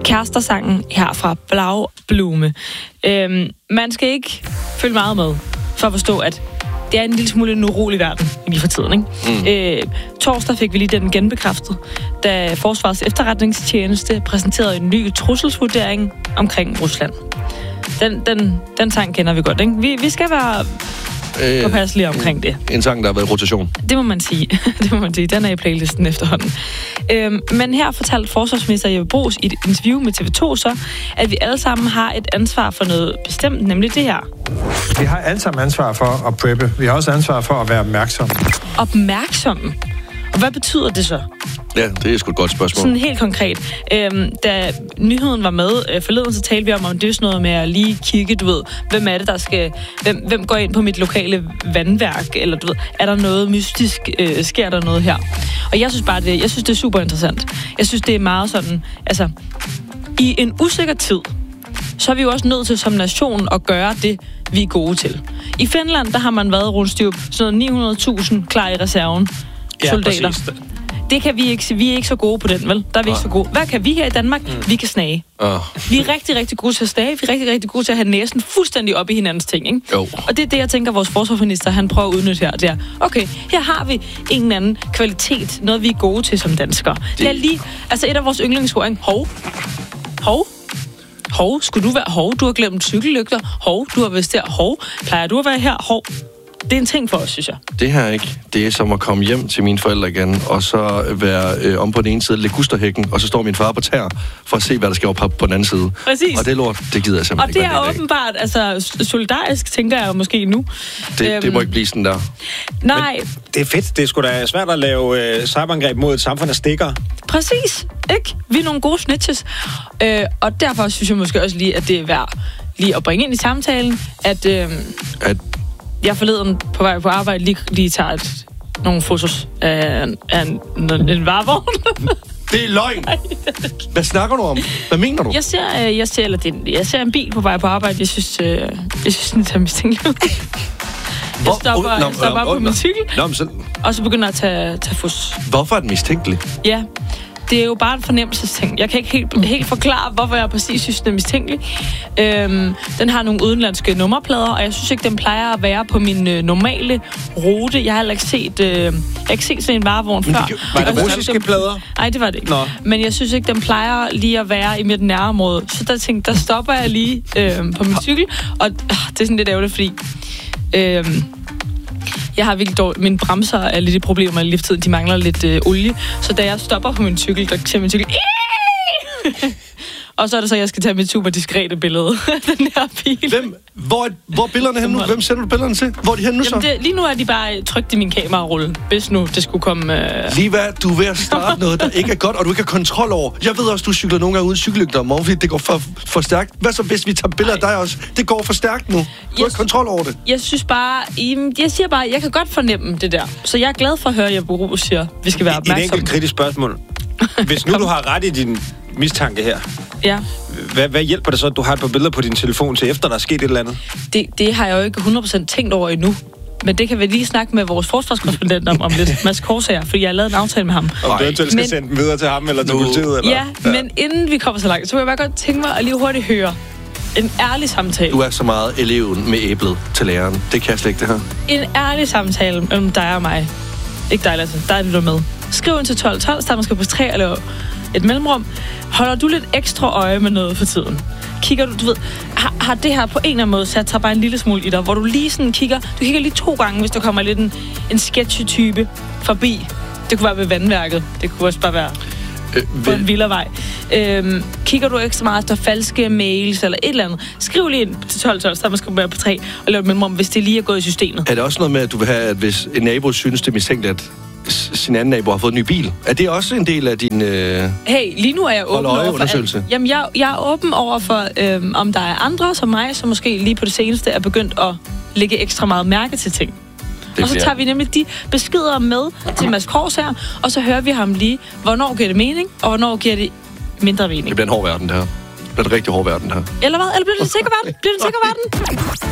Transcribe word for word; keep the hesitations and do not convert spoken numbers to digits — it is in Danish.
Kærester-sangen her fra Blaublume. Øhm, man skal ikke følge meget med, for at forstå, at det er en lille smule en urolig verden lige for tiden, ikke? Mm. Øh, torsdag fik vi lige den genbekræftet, da Forsvarets Efterretningstjeneste præsenterede en ny trusselsvurdering omkring Rusland. Den, den, den sang kender vi godt, ikke? Vi, vi skal være øh, påpasselige omkring det. En sang, der har været i rotation. Det må man sige. Det må man sige. Den er i playlisten efterhånden. Øhm, men her fortalte forsvarsminister Jeppe Bruus i et interview med T V to så, at vi alle sammen har et ansvar for noget bestemt, nemlig det her. Vi har alle sammen ansvar for at preppe. Vi har også ansvar for at være opmærksomme. Opmærksomme? Og hvad betyder det så? Ja, det er sgu et godt spørgsmål. Sådan helt konkret. Øhm, da nyheden var med øh, forleden, så talte vi om, om det er sådan noget med at lige kigge, du ved, hvem er det, der skal... Hvem, hvem går ind på mit lokale vandværk? Eller du ved, er der noget mystisk? Øh, sker der noget her? Og jeg synes bare, det, jeg synes, det er super interessant. Jeg synes, det er meget sådan... Altså, i en usikker tid, så er vi jo også nødt til som nation at gøre det, vi er gode til. I Finland, der har man været rundt styr sådan ni hundrede tusind klar i reserven. Ja, soldater. Præcis. Det kan vi ikke. Vi er ikke så gode på den, vel? Der er vi ikke så gode. Hvad kan vi her i Danmark? Mm. Vi kan snage. Oh. Vi er rigtig, rigtig gode til at snage. Vi er rigtig, rigtig gode til at have næsen fuldstændig op i hinandens ting, ikke? Jo. Og det er det, jeg tænker, vores forsvarsminister, han prøver at udnytte her. Det er, okay, her har vi en eller anden kvalitet. Noget, vi er gode til som danskere. Det, det er lige... Altså, et af vores yndlingsord, ikke? Hov. Hov. Hov. Skulle du være hov? Du har glemt cykellygter. Hov. Du har vist der. Hov. Plejer du at være her? Hov. Det er en ting for os, synes jeg. Det her ikke. Det er som at komme hjem til mine forældre igen, og så være øh, om på den ene side legusterhækken, og så står min far på tær for at se, hvad der sker på, på den anden side. Præcis. Og det lort, det gider jeg simpelthen og ikke. Og det er åbenbart, altså solidarisk, tænker jeg jo måske nu. Det, øhm, det må ikke blive sådan der. Nej. Men det er fedt. Det er sgu da svært at lave øh, cyberangreb mod et samfund af stikker. Præcis. Ikke? Vi er nogle gode snitches. Øh, og derfor synes jeg måske også lige, at det er værd lige at bringe ind i samtalen, at... Øh, at jeg forleden på vej på arbejde lige, lige tager et, nogle fotos af, af en, en varevogn. Det er løgn! Hvad snakker du om? Hvad mener du? Jeg ser, jeg ser, eller det, jeg ser en bil på vej på arbejde. Jeg synes, øh, jeg synes den tager mistænkeligt ud. Jeg stopper, jeg stopper op på min cykel, og så begynder jeg at tage, tage fus. Hvorfor er den mistænkelig? Ja. Det er jo bare en fornemmelsesting. Jeg kan ikke helt, helt forklare, hvorfor jeg præcis synes, den er mistænkelig. Øhm, den har nogle udenlandske nummerplader, og jeg synes ikke, den plejer at være på min øh, normale rute. Jeg har heller ikke set, øh, jeg har ikke set sådan en varevogn før. Var det russiske plader? Nej, det var det ikke. Nå. Men jeg synes ikke, den plejer lige at være i mit nærområde. Så der tænkte, der stopper jeg lige øh, på min cykel, og øh, det er sådan lidt ærgerligt, fordi... Øh, Jeg har virkelig dårligt. Mine bremser er lidt et problem i livetiden. De mangler lidt øh, olie. Så da jeg stopper på min cykel, der ser min cykel... Og så er det så, at jeg skal tage mit super diskrete billede af den her bil. Hvem? Hvor er, hvor er billederne henne nu? Hvem sender du billederne til? Hvor er de henne nu så? Jamen det, lige nu er de bare trykt i min kamerarulle, hvis nu det skulle komme... Øh... Lige hvad? Du er ved at starte noget, der ikke er godt, og du ikke har kontrol over. Jeg ved også, du cykler nogle gange uden cykellygter om morgenen, fordi det går for, for stærkt. Hvad så, hvis vi tager billeder af dig også? Det går for stærkt nu. Du har ikke kontrol over det. Jeg synes bare... Jeg siger bare, jeg kan godt fornemme det der. Så jeg er glad for at høre, at Jeppe Bruus siger, vi skal være opmærksomme. Et enkelt kritisk spørgsmål. Hvis nu du har ret i din mistanke her, ja. hvad, hvad hjælper det så, at du har et par billeder på din telefon til efter, der er sket et eller andet? Det, det har jeg jo ikke hundrede procent tænkt over endnu. Men det kan vi lige snakke med vores forsvarskorrespondent om, om lidt. Mads Korsager, fordi jeg har lavet en aftale med ham. Om du eventuelt skal men, sende den videre til ham eller til politiet? Eller? Ja, ja, men inden vi kommer så langt, så vil jeg bare godt tænke mig at lige hurtigt høre en ærlig samtale. Du er så meget eleven med æblet til læreren. Det kan jeg slet ikke, det her. En ærlig samtale mellem dig og mig. Ikke dig, Lasse. Der er du med. Skriv ind til tolv tolv, så man skal på tre eller et mellemrum. Holder du lidt ekstra øje med noget for tiden? Kigger du, du ved, har, har det her på en eller anden måde sat sig bare en lille smule i dig, hvor du lige sådan kigger, du kigger lige to gange, hvis der kommer lidt en, en sketchy-type forbi. Det kunne være ved vandværket. Det kunne også bare være øh, på en villavej. Øhm, kigger du ekstra meget efter falske mails eller et eller andet, skriv lige ind til tolv tolv, så man skal være på tre og lave et mellemrum, hvis det lige er gået i systemet. Er det også noget med, at du vil have, at hvis en nabo synes, det er mistænkeligt, at sin anden nabo har fået en ny bil. Er det også en del af din øh, hey, lige nu er jeg åben over for alt. Jamen, jeg, jeg er åben over for, øhm, om der er andre som mig, som måske lige på det seneste er begyndt at lægge ekstra meget mærke til ting. Det og så tager vi nemlig de beskeder med til Mads Korsager, og så hører vi ham lige, hvornår giver det mening, og hvornår giver det mindre mening. Det bliver en hård verden, det her. Det bliver en rigtig hård verden, det her. Eller hvad? Eller bliver det en sikker verden? Bliver det en sikker verden?